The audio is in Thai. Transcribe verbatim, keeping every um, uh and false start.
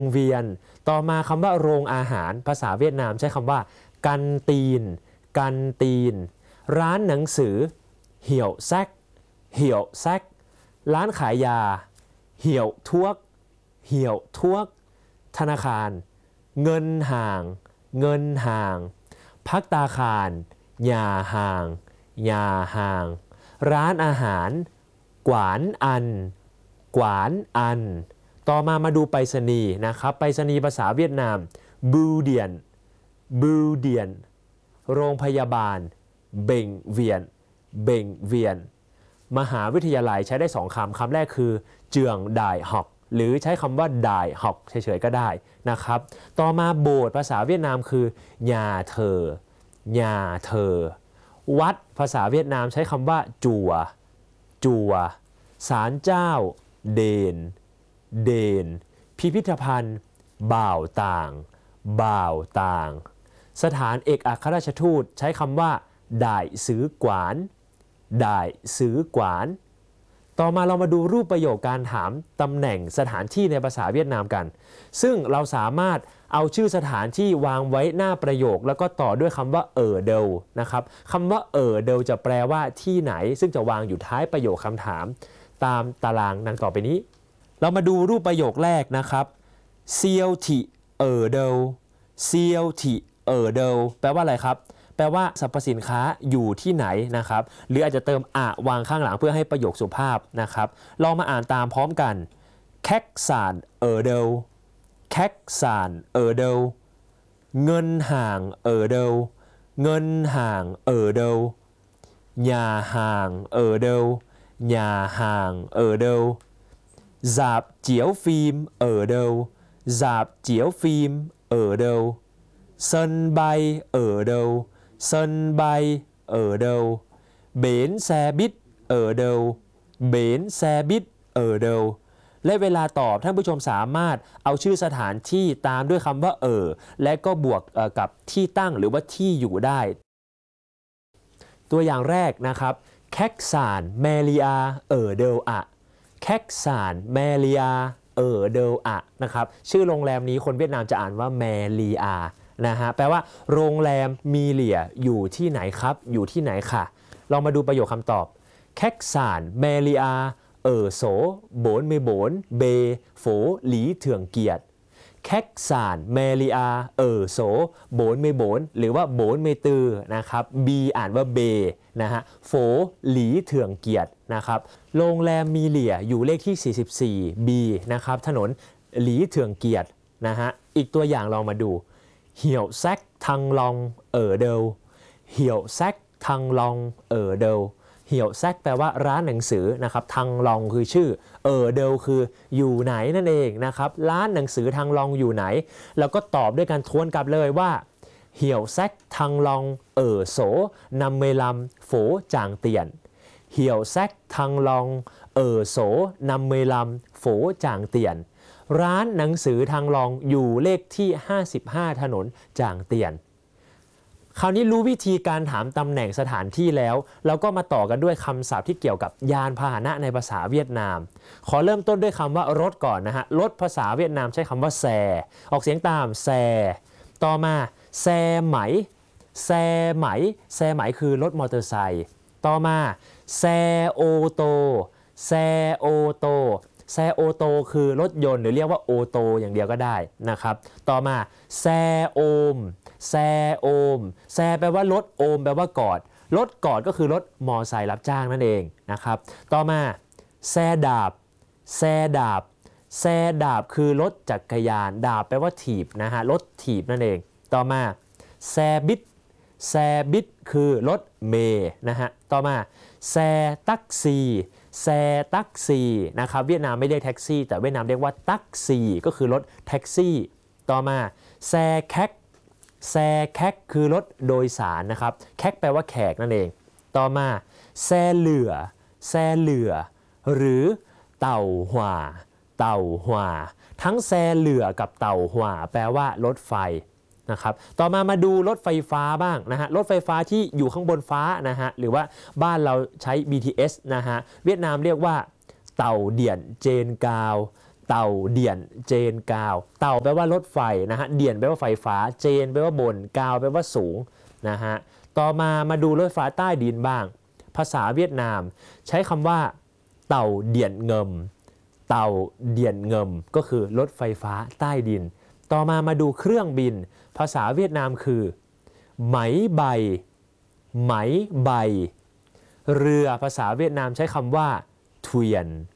เวียนต่อมาคำว่าโรงอาหารภาษาเวียดนามใช้คำว่ากันตีนกันตีนร้านหนังสือเหี่ยวแซกเหี่ยวแซกร้านขายยาเหี่ยวทวกเหี่ยวทวกธนาคารเงินห่างเงินห่างพักตาคารยาห่างยาห่างร้านอาหารกวานอันกวานอันต่อมามาดูไปรษณีย์นะครับไปรษณีย์ภาษาเวียดนามบูเดียนบูเดียนโรงพยาบาลเบ่งเวียนเบ่งเวียนมหาวิทยาลัยใช้ได้สองคำคำแรกคือเจืองด่ายหอกหรือใช้คำว่าด่ายหอกเฉยๆก็ได้นะครับต่อมาโบสถ์ภาษาเวียดนามคือญาเธอญาเธอวัดภาษาเวียดนามใช้คำว่าจัวจัวศาลเจ้าเดนเดนพิพิธภัณฑ์บ่าวต่างบ่าวต่างสถานเอกอัครราชทูตใช้คำว่าด่ายซื้อกวานด่ายซื้อกวานต่อมาเรามาดูรูปประโยคการถามตำแหน่งสถานที่ในภาษาเวียดนามกันซึ่งเราสามารถเอาชื่อสถานที่วางไว้หน้าประโยคแล้วก็ต่อด้วยคำว่าเอ่อเดลนะครับคำว่าเอ่อเดลจะแปลว่าที่ไหนซึ่งจะวางอยู่ท้ายประโยคคำถามตามตารางดังต่อไปนี้เรามาดูรูปประโยคแรกนะครับเซียวทิเอ่อเดลเซียวทิเอ่อเดลแปลว่าอะไรครับแปลว่าสรรพสินค้าอยู่ที่ไหนนะครับหรืออาจจะเติมอะวางข้างหลังเพื่อให้ประโยคสุภาพนะครับลองมาอ่านตามพร้อมกันแคกซานเอ่อเดลแคกซานเอ่อเดลเงินห่างเอ่อเดลเงินห่างเอ่อเดลยาห่างเอ่อเดลยาห่างเอ่อเดลdạp chiếu phim ở đâu dạp chiếu phim ở đâu sân bay ở đâu sân bay ở đâu bến xe buýt ở đâu bến xe buýt ở đâu และเวลาตอบท่านผู้ชมสามารถเอาชื่อสถานที่ตามด้วยคำว่าเออและก็บวกกับที่ตั้งหรือว่าที่อยู่ได้ตัวอย่างแรกนะครับแคกซานแมริอาเออเดลอะแคกซานแมริอาเออเดลอะนะครับชื่อโรงแรมนี้คนเวียดนามจะอ่านว่าแมริอานะฮะแปลว่าโรงแรมมีเหลี่ยอยู่ที่ไหนครับอยู่ที่ไหนค่ะเรามาดูประโยคคำตอบแคกซานแมริอาเออโสโบนเมโบนเบโฟหลีเถื่องเกียรติแคกซานแมริอาเออโสโบนเมโบนหรือว่าโบนเมตือนะครับบีอ่านว่าเบนะฮะโฟหลีเถื่องเกียรตินะครับโรงแรมมีเหลี่ยอยู่เลขที่สี่สิบสี่ B นะครับถนนหลีเถื่องเกียรตินะฮะอีกตัวอย่างเรามาดูเหี่ยวแซกทังลองเอ๋อเดลเหี่ยวแซกทังลองเอ๋อเดลเหี่ยวแซกแปลว่าร้านหนังสือนะครับทังลองคือชื่อเออเดลคืออยู่ไหนนั่นเองนะครับร้านหนังสือทังลองอยู่ไหนแล้วก็ตอบด้วยการทวนกลับเลยว่าเหี่ยวแซกทังลองเอ๋อโสนำเมลำโฝจางเตียนเหี่ยวแซกทังลองเอ๋อโสนำเมลำโฝจางเตียนร้านหนังสือทางลองอยู่เลขที่ห้าสิบห้าถนนจางเตียนคราวนี้รู้วิธีการถามตำแหน่งสถานที่แล้วเราก็มาต่อกันด้วยคำศัพท์ที่เกี่ยวกับยานพาหนะในภาษาเวียดนามขอเริ่มต้นด้วยคำว่ารถก่อนนะฮะรถภาษาเวียดนามใช้คำว่าแซออกเสียงตามแซต่อมาแซไหมแซไหมแซไหมคือรถมอเตอร์ไซค์ต่อมาแซโอโตแซโอโตแซโอโตคือรถยนต์หรือเรียกว่าโอโตอย่างเดียวก็ได้นะครับต่อมาแซโอมแซโอมแซแปลว่ารถโอมแปลว่ากอดรถกอดก็คือรถมอไซค์รับจ้างนั่นเองนะครับต่อมาแซดาบแซดาบแซดาบคือรถจักรยานดาบแปลว่าถีบนะฮะรถถีบนั่นเองต่อมาแซบิดแซบิดคือรถเมย์นะฮะต่อมาแซตักซีแซตักซีนะครับเวียดนามไม่เรียกแท็กซี่แต่เวียดนามเรียกว่าตักซีก็คือรถแท็กซี่ต่อมาแซแคกแซแคกคือรถโดยสารนะครับแคกแปลว่าแขกนั่นเองต่อมาแซเหลือแซเหลือหรือเต่าหว่าเต่าหว่าทั้งแซเหลือกับเต่าหว่าแปลว่ารถไฟนะครับต่อมามาดูรถไฟฟ้าบ้างนะฮะรถไฟฟ้าที่อยู่ข้างบนฟ้านะฮะหรือว่าบ้านเราใช้ บี ที เอส นะฮะเวียดนามเรียกว่าเต่าเดี่ยนเจนกาวเต่าเดี่ยนเจนกาวเต่าแปลว่ารถไฟนะฮะเดี่ยนแปลว่าไฟฟ้าเจนแปลว่าบนกาวแปลว่าสูงนะฮะต่อมามาดูรถไฟฟ้าใต้ดินบ้างภาษาเวียดนามใช้คำว่าเต่าเดี่ยนเงิมเต่าเดี่ยนเงิมก็คือรถไฟฟ้าใต้ดินต่อมามาดูเครื่องบินภาษาเวียดนามคือไหมใบไหมใบเรือภาษาเวียดนามใช้คำว่าเทวียน